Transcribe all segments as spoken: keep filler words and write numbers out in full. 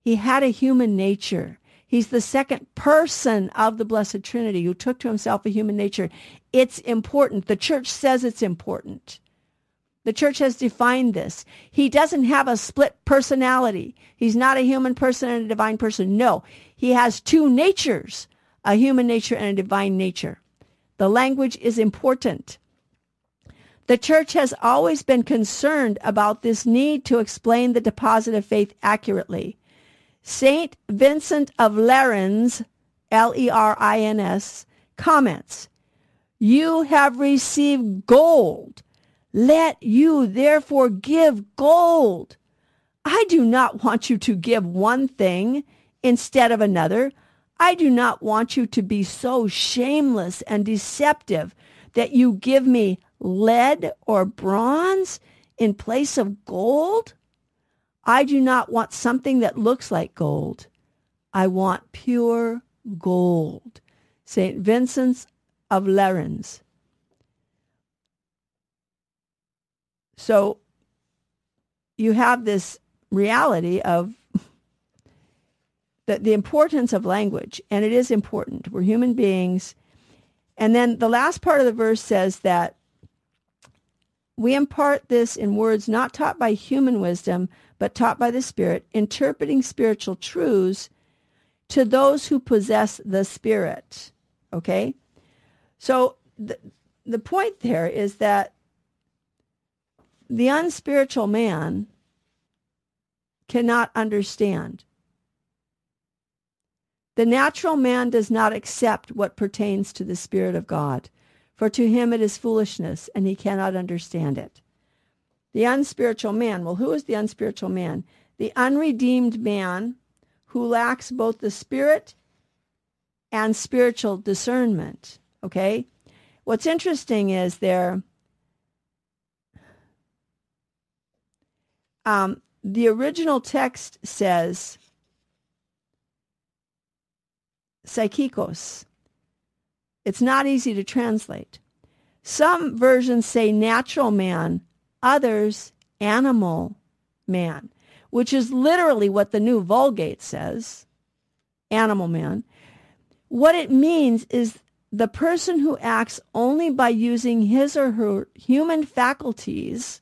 He had a human nature. He's the second person of the Blessed Trinity who took to himself a human nature. It's important. The church says it's important. The church has defined this. He doesn't have a split personality. He's not a human person and a divine person. No, he has two natures, a human nature and a divine nature. The language is important. The church has always been concerned about this need to explain the deposit of faith accurately. Saint Vincent of Lerins, L E R I N S, comments, "You have received gold. Let you therefore give gold. I do not want you to give one thing instead of another. I do not want you to be so shameless and deceptive that you give me lead or bronze in place of gold. I do not want something that looks like gold. I want pure gold." Saint Vincent of Lerins. So you have this reality of the, the importance of language, and it is important. We're human beings. And then the last part of the verse says that we impart this in words not taught by human wisdom, but taught by the Spirit, interpreting spiritual truths to those who possess the Spirit. Okay? So the, the point there is that the unspiritual man cannot understand. The natural man does not accept what pertains to the Spirit of God, for to him it is foolishness, and he cannot understand it. The unspiritual man, well, who is the unspiritual man? The unredeemed man who lacks both the Spirit and spiritual discernment, okay? What's interesting is there, um, the original text says, psychikos. It's not easy to translate. Some versions say natural man, others animal man, which is literally what the New Vulgate says, animal man. What it means is the person who acts only by using his or her human faculties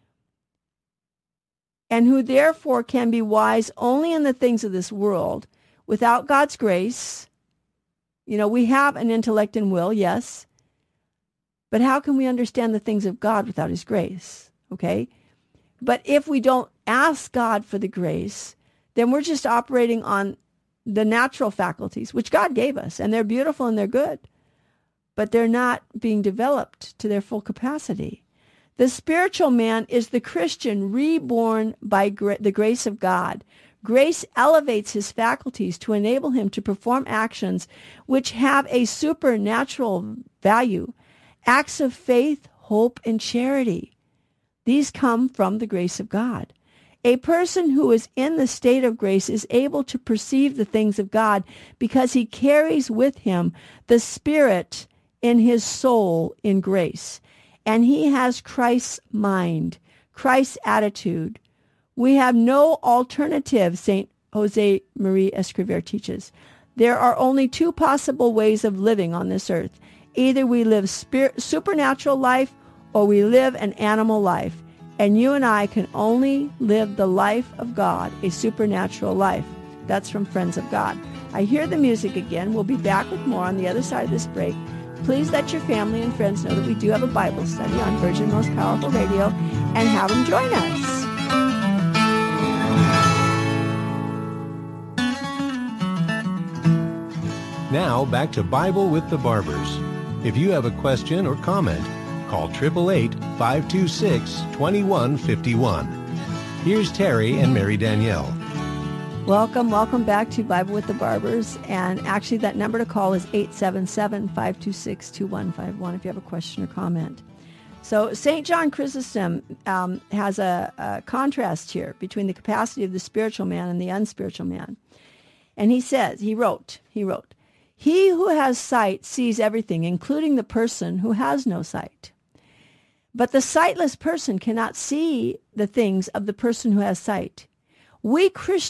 and who therefore can be wise only in the things of this world without God's grace. You know, we have an intellect and will, yes, but how can we understand the things of God without his grace? Okay? But if we don't ask God for the grace, then we're just operating on the natural faculties, which God gave us, and they're beautiful and they're good, but they're not being developed to their full capacity. The spiritual man is the Christian reborn by gra- the grace of God. Grace elevates his faculties to enable him to perform actions which have a supernatural value, acts of faith, hope, and charity. These come from the grace of God. A person who is in the state of grace is able to perceive the things of God because he carries with him the Spirit in his soul in grace. And he has Christ's mind, Christ's attitude. We have no alternative, Saint Jose Marie Escrivá teaches. There are only two possible ways of living on this earth. Either we live spirit, supernatural life or we live an animal life. And you and I can only live the life of God, a supernatural life. That's from Friends of God. I hear the music again. We'll be back with more on the other side of this break. Please let your family and friends know that we do have a Bible study on Virgin Most Powerful Radio and have them join us. Now, back to Bible with the Barbers. If you have a question or comment, call eight eight eight, five two six, two one five one. Here's Terry and Mary Danielle. Welcome, welcome back to Bible with the Barbers. And actually, that number to call is eight seven seven, five two six, two one five one if you have a question or comment. So Saint John Chrysostom um, has a, a contrast here between the capacity of the spiritual man and the unspiritual man. And he says, he wrote, he wrote, "He who has sight sees everything, including the person who has no sight. But the sightless person cannot see the things of the person who has sight. We Christians